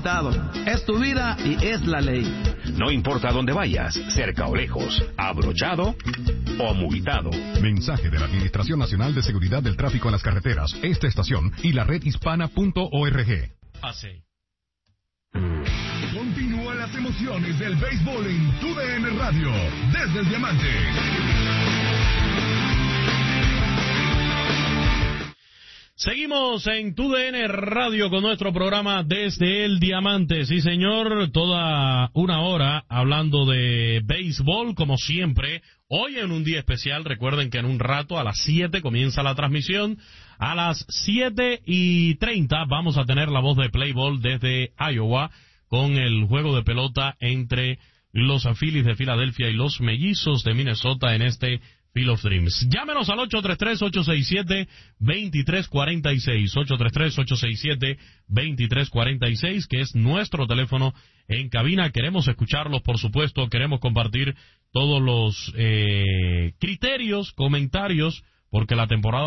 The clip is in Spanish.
abultado. Es tu vida y es la ley. No importa dónde vayas, cerca o lejos, abrochado o multado. Mensaje de la Administración Nacional de Seguridad del Tráfico en las Carreteras, esta estación y la redhispana.org. Así. Continúa las emociones del béisbol en TUDN Radio, desde el Diamante. Seguimos en TUDN Radio con nuestro programa Desde el Diamante. Sí, señor, toda una hora hablando de béisbol, como siempre. Hoy en un día especial, recuerden que en un rato a las 7 comienza la transmisión. A las 7:30 vamos a tener la voz de Play Ball desde Iowa con el juego de pelota entre los Phillies de Filadelfia y los Mellizos de Minnesota en este Field of Dreams. Llámenos al 833-867-2346, 833-867-2346, que es nuestro teléfono en cabina. Queremos escucharlos, por supuesto, queremos compartir todos los criterios, comentarios, porque la temporada